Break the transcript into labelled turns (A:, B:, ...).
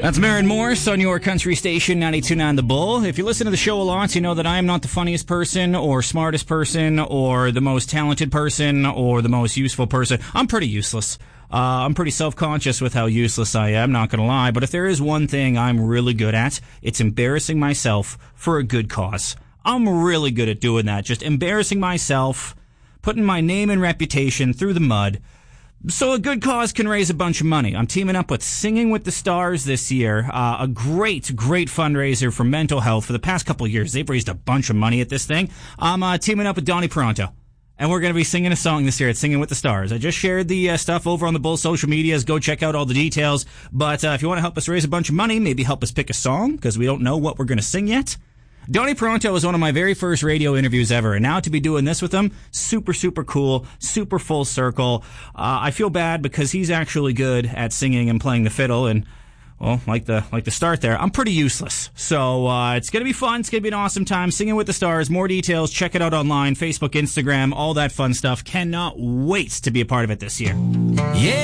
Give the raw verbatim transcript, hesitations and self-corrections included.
A: That's Maren Morris on your country station, ninety-two point nine The Bull. If you listen to the show a lot, you know that I am not the funniest person or smartest person or the most talented person or the most useful person. I'm pretty useless. Uh, I'm pretty self-conscious with how useless I am, not gonna lie. But if there is one thing I'm really good at, it's embarrassing myself for a good cause. I'm really good at doing that. Just embarrassing myself, putting my name and reputation through the mud, so a good cause can raise a bunch of money. I'm teaming up with Singing with the Stars this year, uh, a great, great fundraiser for mental health. For the past couple of years, they've raised a bunch of money at this thing. I'm uh, teaming up with Donnie Pronto, and we're going to be singing a song this year at Singing with the Stars. I just shared the uh, stuff over on the Bull social medias. Go check out all the details. But uh, if you want to help us raise a bunch of money, maybe help us pick a song, because we don't know what we're going to sing yet. Donnie Pronto was one of my very first radio interviews ever, and now to be doing this with him, super, super cool, super full circle. Uh, I feel bad because he's actually good at singing and playing the fiddle, and, well, like the like the start there, I'm pretty useless. So uh, it's going to be fun. It's going to be an awesome time. Singing with the Stars. More details, check it out online, Facebook, Instagram, all that fun stuff. Cannot wait to be a part of it this year.
B: Yeah.